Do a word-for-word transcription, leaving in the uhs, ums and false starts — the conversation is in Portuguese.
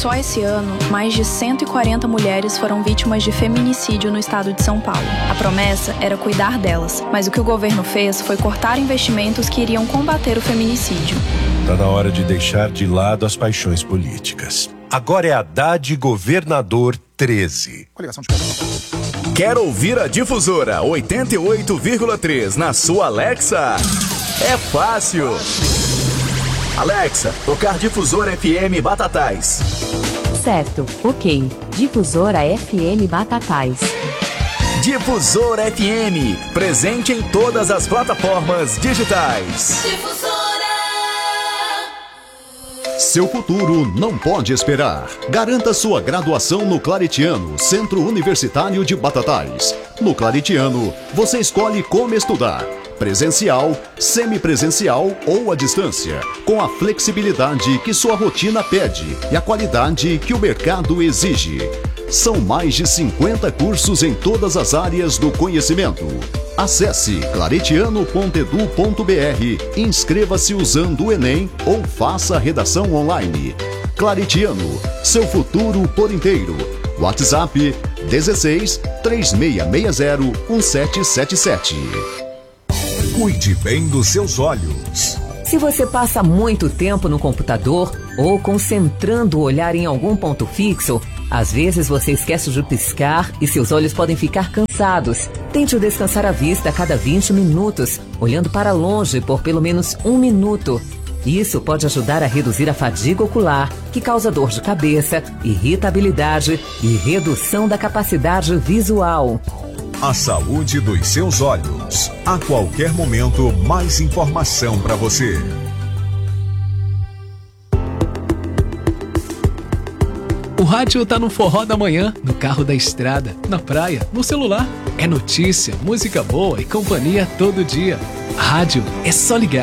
Só esse ano, mais de cento e quarenta mulheres foram vítimas de feminicídio no estado de São Paulo. A promessa era cuidar delas, mas o que o governo fez foi cortar investimentos que iriam combater o feminicídio. Tá na hora de deixar de lado as paixões políticas. Agora é Haddad Governador treze. Coligação de... Quer ouvir a Difusora oitenta e oito vírgula três na sua Alexa? É fácil. Alexa, tocar Difusora F M Batatais. Certo, ok. Difusora F M Batatais. Difusora F M, presente em todas as plataformas digitais. Difusora. Seu futuro não pode esperar. Garanta sua graduação no Claretiano, Centro Universitário de Batatais. No Claretiano, você escolhe como estudar. Presencial, semipresencial ou à distância, com a flexibilidade que sua rotina pede e a qualidade que o mercado exige. São mais de cinquenta cursos em todas as áreas do conhecimento. Acesse claretiano ponto edu ponto br, inscreva-se usando o Enem ou faça a redação online. Claretiano, seu futuro por inteiro. WhatsApp dezesseis, três seis seis zero, um sete sete sete. Cuide bem dos seus olhos. Se você passa muito tempo no computador ou concentrando o olhar em algum ponto fixo, às vezes você esquece de piscar e seus olhos podem ficar cansados. Tente descansar a vista a cada vinte minutos, olhando para longe por pelo menos um minuto. Isso pode ajudar a reduzir a fadiga ocular, que causa dor de cabeça, irritabilidade e redução da capacidade visual. A saúde dos seus olhos. A qualquer momento, mais informação para você. O rádio tá no forró da manhã, no carro da estrada, na praia, no celular. É notícia, música boa e companhia todo dia. Rádio é só ligar.